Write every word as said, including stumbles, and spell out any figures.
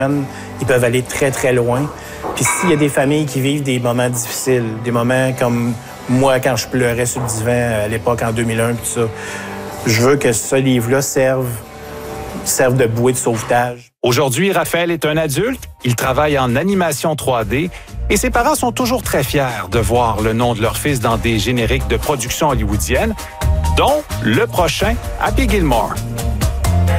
Ils peuvent aller très, très loin. Puis s'il y a des familles qui vivent des moments difficiles, des moments comme moi quand je pleurais sur le divan à l'époque en deux mille un, tout ça, je veux que ce livre-là serve, serve de bouée de sauvetage. Aujourd'hui, Raphaël est un adulte, il travaille en animation trois D et ses parents sont toujours très fiers de voir le nom de leur fils dans des génériques de production hollywoodienne, dont le prochain Happy Gilmore.